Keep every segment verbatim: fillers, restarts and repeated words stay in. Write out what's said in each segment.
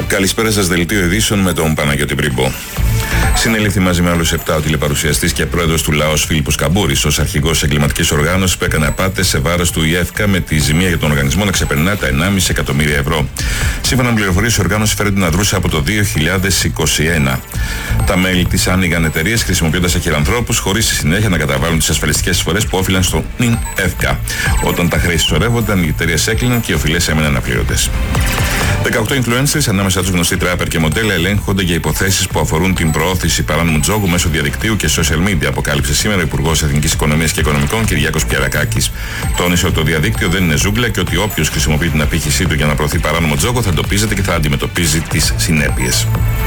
Καλησπέρα σας, δελτίο ειδήσεων με τον Παναγιώτη Πρίμπο. Συνελήφθη μαζί με άλλους επτά ο τηλεπαρουσιαστής και πρόεδρος του ΛΑΟΣ Φίλιππος Καμπούρης ως αρχηγός εγκληματικής οργάνωσης που έκανε απάτες σε βάρος του ΙΕΦΚΑ με τη ζημία για τον οργανισμό να ξεπερνά τα ενάμιση εκατομμύρια ευρώ. Σύμφωνα με πληροφορίες, η οργάνωση φέρεται να δρούσε από το δύο χιλιάδες είκοσι ένα. Τα μέλη της άνοιγαν εταιρείες χρησιμοποιώντας αχυρανθρώπους χωρίς στη συνέχεια να καταβάλουν τις ασφαλιστικές εισφορές που όφυλαν στον ΙΕΦΚΑ. Όταν τα χρέη συσσωρεύονταν, οι εταιρείες έκλειναν και οι οφειλές έμεναν απλήρωτες. δεκαοκτώ influencers, ανάμεσά τους γνωστοί τράπερ και μοντέλα, ελέγχονται για υποθέσεις που αφορούν την προώθηση παράνομου τζόγου μέσω διαδικτύου και social media, αποκάλυψε σήμερα ο Υπουργός Εθνικής Οικονομίας και Οικονομικών Κυριάκος Πιαρακάκης. Τόνισε ότι το διαδίκτυο δεν είναι ζούγκλα και ότι όποιος χρησιμοποιεί την απήχησή του για να προωθεί παράνομο τζόγο θα εντοπίζεται και θα αντιμετωπίζει τις συνέπειες.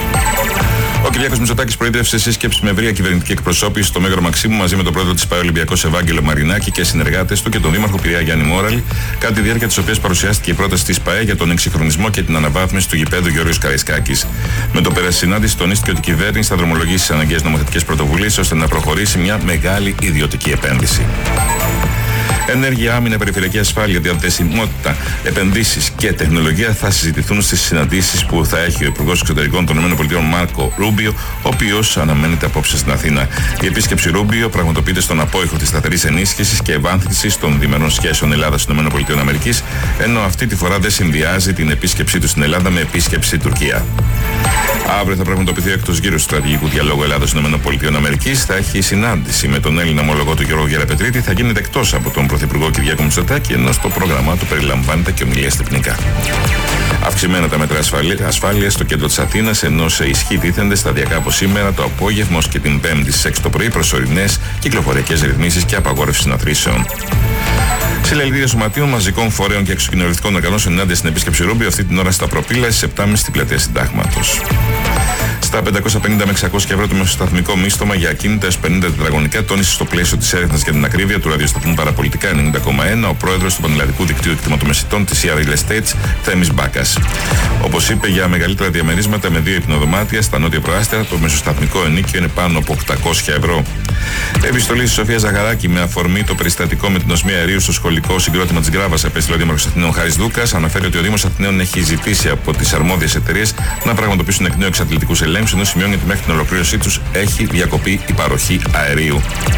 Ο Κυριάκος Μητσοτάκης προείδρευσε σύσκεψη με ευρεία κυβερνητική εκπροσώπηση στο Μέγαρο Μαξίμου μαζί με τον πρόεδρο της ΠΑΕ Ολυμπιακός Ευάγγελο Μαρινάκη και συνεργάτες του και τον δήμαρχο Πειραιά Γιάννη Μόραλη, κατά τη διάρκεια της οποίας παρουσιάστηκε η πρόταση της ΠΑΕ για τον εξυγχρονισμό και την αναβάθμιση του γηπέδου Γεώργιος Καραϊσκάκης. Με το πέρας συνάντηση τονίστηκε ότι η κυβέρνηση θα δρομολογήσει τις αναγκαίες νομοθετικές πρωτοβουλίες ώστε να προχωρήσει μια μεγάλη ιδιωτική επένδυση. Ενέργεια, άμυνα, περιφερειακή ασφάλεια, διαθεσιμότητα, επενδύσεις και τεχνολογία θα συζητηθούν στις συναντήσεις που θα έχει ο Υπουργός Εξωτερικών των ΗΠΑ Μάρκο Ρούμπιο, ο οποίος αναμένεται απόψε στην Αθήνα. Η επίσκεψη Ρούμπιο πραγματοποιείται στον απόϊχο της σταθερής ενίσχυσης και ευάνθησης των διμερών σχέσεων Ελλάδα-ΗΠΑ, ενώ αυτή τη φορά δεν συνδυάζει την επίσκεψή του στην Ελλάδα με επίσκεψη στην Τουρκία. Αύριο θα πραγματοποιηθεί ο έκτος γύρος του στρατηγικού διαλόγου Ελλάδα-ΗΠΑ. Θα έχει συνάντηση με τον Έλληνα ομολογό του Γιώργο Γεραπετρίτη. Θα γίνεται εκτός από τον Πρωθυπουργό Κυριάκο Μητσοτάκη, ενώ στο πρόγραμμά του περιλαμβάνεται και ομιλία στυπνικά. Αυξημένα τα μέτρα ασφάλειας στο κέντρο της Αθήνας, ενώ σε ισχύ τίθενται σταδιακά από σήμερα το απόγευμα ως και την Πέμπτη στις έξι το πρωί προσωρινές κυκλοφοριακές ρυθμίσεις και απαγόρευση συναθρήσεων. Συλλαλητήρια σωματείων, μαζικών φορέων και εξοκοινωνιστικών οργανώσεων ενάντια στην επίσκεψη Ρούμπιο αυτή την ώρα στα Προπύλα στις επτά και μισή στην πλατεία Συντάγματος. Στα πεντακόσια πενήντα με εξακόσια ευρώ το μεσοσταθμικό μίστομα για ακίνητα έως πενήντα τετραγωνικά, τόνισε στο πλαίσιο της έρευνας για την ακρίβεια του ραδιοσταθμού Παραπολιτικά ενενήντα κόμμα ένα ο πρόεδρος του Πανελλαδικού Δικτύου Εκτιματομεσητών της Sierra Real Estates, Θέμης Μπάκας. Όπως είπε, για μεγαλύτερα διαμερίσματα με δύο υπνοδωμάτια στα νότια προάστια, το μεσοσταθμικό ενίκιο είναι πάνω από οκτακόσια ευρώ. Επιστολή στη Σοφία Ζαχαράκη με αφορμή το περιστατικό με την οσμία αερίου στο σχολικό συγκρότημα της Γκράβας, απέστειλε ο Δήμαρχος Αθηναίων Χάρης Δούκας. Αναφέρει ότι ο Δήμος Αθηναίων έχει ζητήσει από τις αρμόδιες εταιρείες να πραγματοποιήσουν εκ νέου εξατλητικούς ελέγχους, ενώ σημειώνει ότι μέχρι την ολοκλήρωσή τους έχει διακοπεί η παροχή αερίου.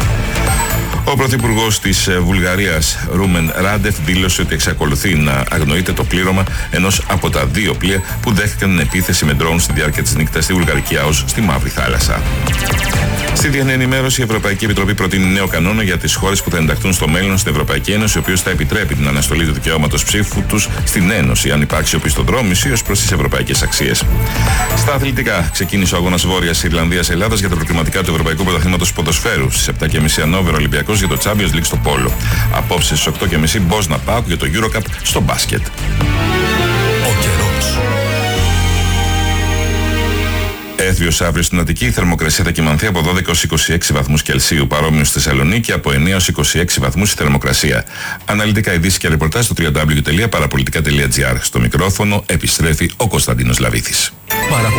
Ο Πρωθυπουργός της Βουλγαρίας, Ρούμεν Ράντεφ, δήλωσε ότι εξακολουθεί να αγνοείται το πλήρωμα ενός από τα δύο πλοία που δέχτηκαν επίθεση με ντρόουν στη διάρκεια της νύχτας στη Βουλγαρική ΑΟΣ στη Μαύρη Θάλασσα. Στη διεθνή ενημέρωση, η Ευρωπαϊκή Επιτροπή προτείνει νέο κανόνα για τις χώρες που θα ενταχθούν στο μέλλον στην Ευρωπαϊκή Ένωση, ο οποίος θα επιτρέπει την αναστολή του δικαιώματος ψήφου τους στην Ένωση, αν υπάρξει οπισθοδρόμηση ως προς τις ευρωπαϊκές αξίες. Στα αθλητικά, ξεκίνησε ο αγώνας Βόρειας Ιρλανδίας-Ελλάδας για τα προκριματικά του Ευρωπαϊκού Πρωταθλήματος Ποδοσφαίρου. Στις επτά και μισή Ανόβερο Ολυμπιακός για το Champions League στο Πόλο. Απόψε στις οκτώ και μισή Μπόσνα ΠΑΟΚ για το EuroCup στο μπάσκετ. Έθριος αύριο στην Αττική, η θερμοκρασία θα κυμανθεί από δώδεκα έως είκοσι έξι βαθμούς Κελσίου, παρόμοιο στη Θεσσαλονίκη από εννέα έως είκοσι έξι βαθμούς η θερμοκρασία. Αναλυτικά ειδήσεις και ρεπορτάζ στο double-u double-u double-u τελεία παραπολιτικά τελεία τζι άρ. Στο μικρόφωνο επιστρέφει ο Κωνσταντίνος Λαβίθης.